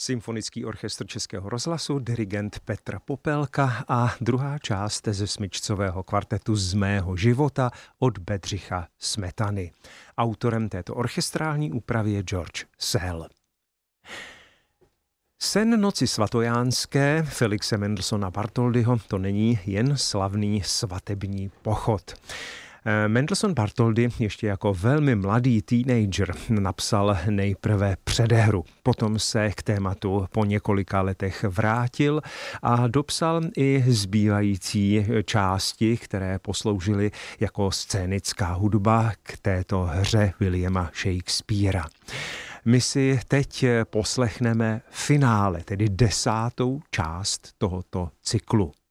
Symfonický orchestr Českého rozhlasu, dirigent Petr Popelka a druhá část ze smyčcového kvartetu Z mého života od Bedřicha Smetany. Autorem této orchestrální úpravy je George Szell. Sen noci svatojánské Felixe Mendelssohna Bartholdyho to není jen slavný svatební pochod. Mendelssohn Bartholdy ještě jako velmi mladý teenager napsal nejprve předehru. Potom se k tématu po několika letech vrátil a dopsal i zbývající části, které posloužily jako scénická hudba k této hře Williama Shakespearea. My si teď poslechneme finále, tedy 10. část tohoto cyklu.